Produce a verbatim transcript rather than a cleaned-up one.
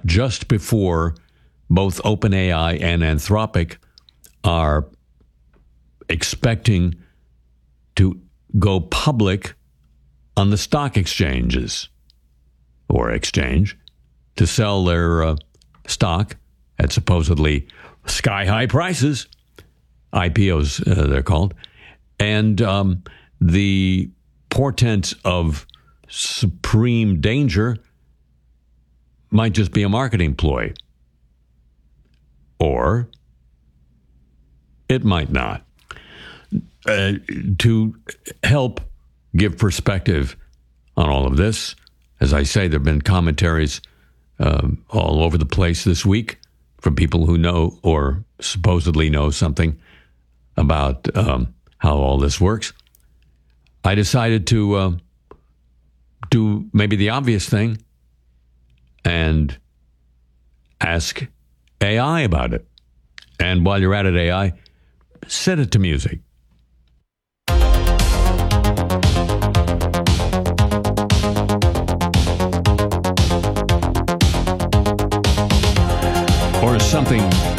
just before both OpenAI and Anthropic are expecting to go public on the stock exchanges or exchange to sell their uh, stock at supposedly sky-high prices, I P Os uh, they're called, and um, the portent of supreme danger might just be a marketing ploy. Or it might not. Uh, to help give perspective on all of this, as I say, there have been commentaries um, all over the place this week from people who know or supposedly know something about um, how all this works. I decided to uh, do maybe the obvious thing and ask A I about it. And while you're at it, A I, set it to music. Or something